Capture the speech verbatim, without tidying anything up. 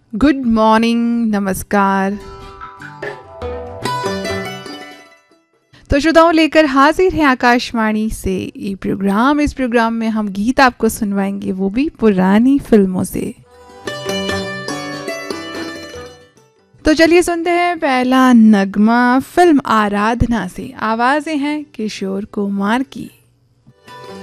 Good morning, नमस्कार। तो श्रोताओं, लेकर हाजिर है आकाशवाणी से ये प्रोग्राम। इस प्रोग्राम में हम गीत आपको सुनवाएंगे, वो भी पुरानी फिल्मों से। तो चलिए सुनते हैं पहला नगमा फिल्म आराधना से। आवाजें हैं किशोर कुमार की।